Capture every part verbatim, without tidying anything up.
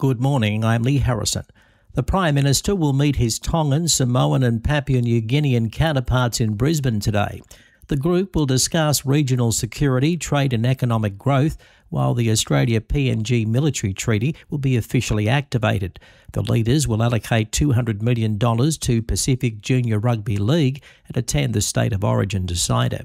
Good morning, I'm Lee Harrison. The Prime Minister will meet his Tongan, Samoan and Papua New Guinean counterparts in Brisbane today. The group will discuss regional security, trade and economic growth, while the Australia-P N G military treaty will be officially activated. The leaders will allocate two hundred million dollars to Pacific Junior Rugby League and attend the State of Origin decider.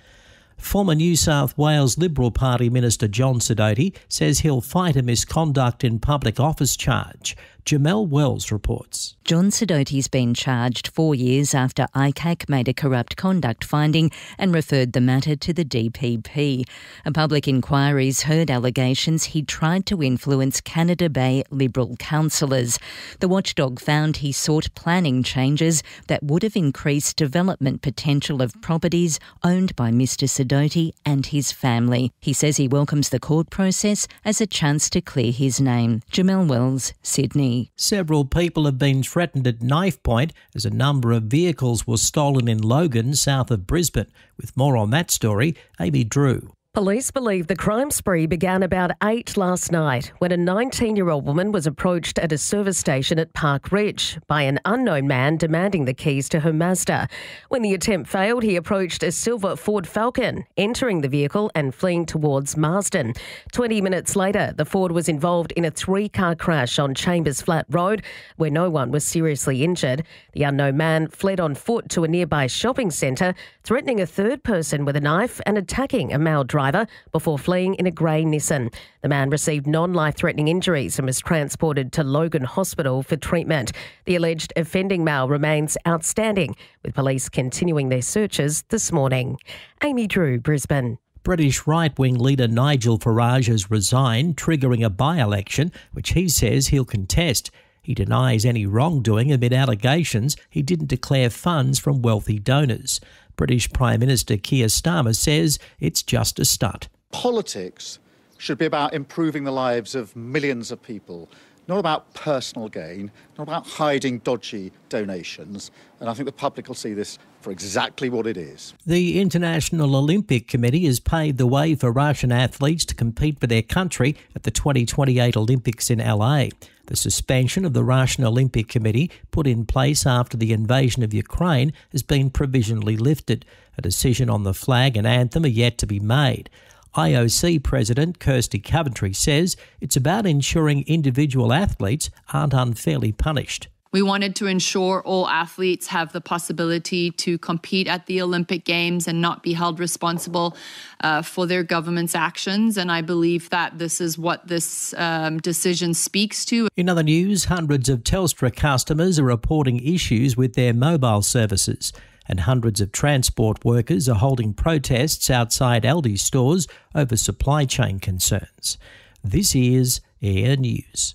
Former New South Wales Liberal Party Minister John Sidoti says he'll fight a misconduct in public office charge. Jamelle Wells reports. John Sidoti's been charged four years after I C A C made a corrupt conduct finding and referred the matter to the D P P. A public inquiry's heard allegations he tried to influence Canada Bay Liberal councillors. The watchdog found he sought planning changes that would have increased development potential of properties owned by Mister Sidoti and his family. He says he welcomes the court process as a chance to clear his name. Jamelle Wells, Sydney. Several people have been threatened at knife point as a number of vehicles were stolen in Logan, south of Brisbane. With more on that story, Amy Drew. Police believe the crime spree began about eight last night when a nineteen-year-old woman was approached at a service station at Park Ridge by an unknown man demanding the keys to her Mazda. When the attempt failed, he approached a silver Ford Falcon, entering the vehicle and fleeing towards Marsden. Twenty minutes later, the Ford was involved in a three-car crash on Chambers Flat Road, where no one was seriously injured. The unknown man fled on foot to a nearby shopping centre, threatening a third person with a knife and attacking a male driver before fleeing in a grey Nissan. The man received non-life-threatening injuries and was transported to Logan Hospital for treatment. The alleged offending male remains outstanding, with police continuing their searches this morning. Amy Drew, Brisbane. British right-wing leader Nigel Farage has resigned, triggering a by-election, which he says he'll contest. He denies any wrongdoing amid allegations he didn't declare funds from wealthy donors. British Prime Minister Keir Starmer says it's just a stunt. Politics should be about improving the lives of millions of people, not about personal gain, not about hiding dodgy donations. And I think the public will see this for exactly what it is. The International Olympic Committee has paved the way for Russian athletes to compete for their country at the twenty twenty-eight Olympics in L A. The suspension of the Russian Olympic Committee, put in place after the invasion of Ukraine, has been provisionally lifted. A decision on the flag and anthem are yet to be made. I O C President Kirsty Coventry says it's about ensuring individual athletes aren't unfairly punished. We wanted to ensure all athletes have the possibility to compete at the Olympic Games and not be held responsible uh, for their government's actions. And I believe that this is what this um, decision speaks to. In other news, hundreds of Telstra customers are reporting issues with their mobile services. And hundreds of transport workers are holding protests outside Aldi stores over supply chain concerns. This is Air News.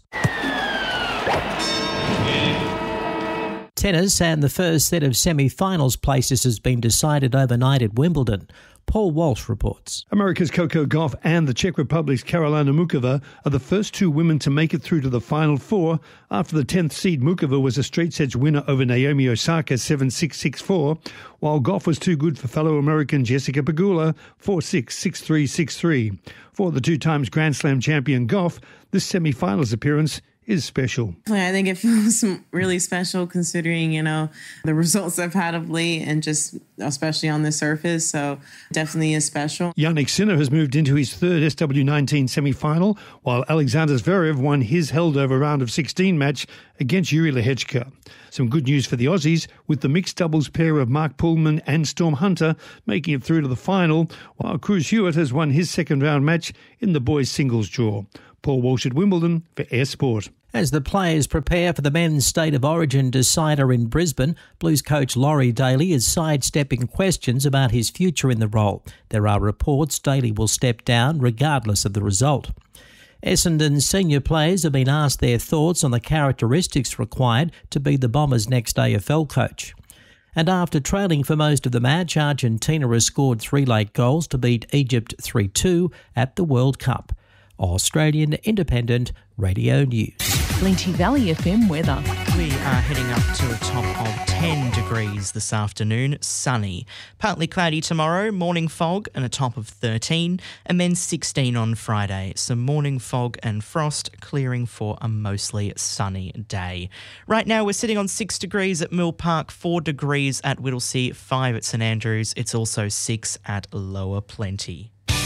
Tennis, and the first set of semi-finals places has been decided overnight at Wimbledon. Paul Walsh reports. America's Coco Gauff and the Czech Republic's Karolina Muchova are the first two women to make it through to the Final Four after the tenth seed Muchova was a straight sets winner over Naomi Osaka seven six, six four, while Gauff was too good for fellow American Jessica Pegula four six, six three, six three. For the two times Grand Slam champion Gauff, this semi-finals appearance is special. I think it feels really special considering, you know, the results I've had of late and just especially on the surface. So definitely is special. Jannik Sinner has moved into his third S W nineteen semi-final, while Alexander Zverev won his held-over round of sixteen match against Yuri Lehechka. Some good news for the Aussies, with the mixed doubles pair of Mark Pullman and Storm Hunter making it through to the final, while Cruz Hewitt has won his second round match in the boys' singles draw. Paul Walsh at Wimbledon for Air Sport. As the players prepare for the men's State of Origin decider in Brisbane, Blues coach Laurie Daly is sidestepping questions about his future in the role. There are reports Daly will step down regardless of the result. Essendon's senior players have been asked their thoughts on the characteristics required to be the Bombers' next A F L coach. And after trailing for most of the match, Argentina has scored three late goals to beat Egypt three two at the World Cup. Australian Independent Radio News. Plenty Valley F M weather. We are heading up to a top of ten degrees this afternoon, sunny. Partly cloudy tomorrow, morning fog and a top of thirteen, and then sixteen on Friday. Some morning fog and frost, clearing for a mostly sunny day. Right now we're sitting on six degrees at Mill Park, four degrees at Whittlesea, five at St Andrews. It's also six at Lower Plenty.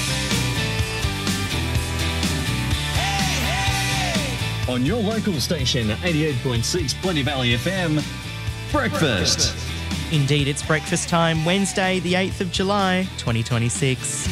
On your local station, eighty-eight point six Plenty Valley F M, breakfast. Indeed, it's breakfast time, Wednesday, the eighth of July, twenty twenty-six.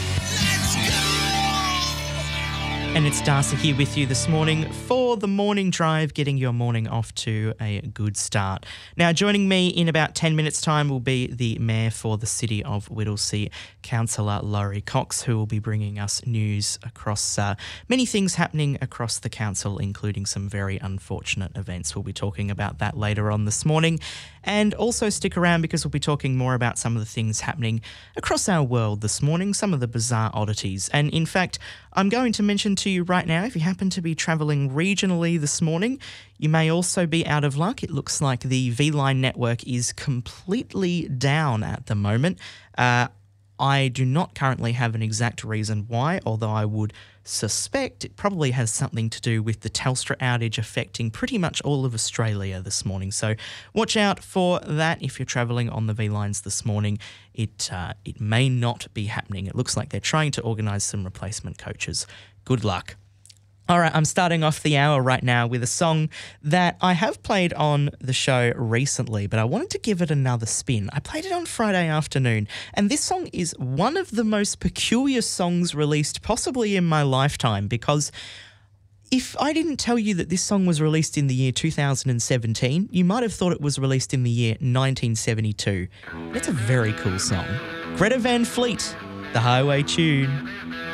And it's Darcy here with you this morning for the morning drive, getting your morning off to a good start. Now, joining me in about ten minutes' time will be the Mayor for the City of Whittlesea, Councillor Laurie Cox, who will be bringing us news across uh, many things happening across the council, including some very unfortunate events. We'll be talking about that later on this morning. And also stick around because we'll be talking more about some of the things happening across our world this morning, some of the bizarre oddities. And in fact, I'm going to mention to you right now, if you happen to be travelling regionally this morning, you may also be out of luck. It looks like the V-Line network is completely down at the moment. Uh, I do not currently have an exact reason why, although I would suspect it probably has something to do with the Telstra outage affecting pretty much all of Australia this morning. So watch out for that if you're travelling on the V-Lines this morning. It, uh, it may not be happening. It looks like they're trying to organise some replacement coaches. Good luck. All right, I'm starting off the hour right now with a song that I have played on the show recently, but I wanted to give it another spin. I played it on Friday afternoon, and this song is one of the most peculiar songs released possibly in my lifetime, because if I didn't tell you that this song was released in the year two thousand seventeen, you might have thought it was released in the year nineteen seventy-two. It's a very cool song. Greta Van Fleet, The Highway Tune.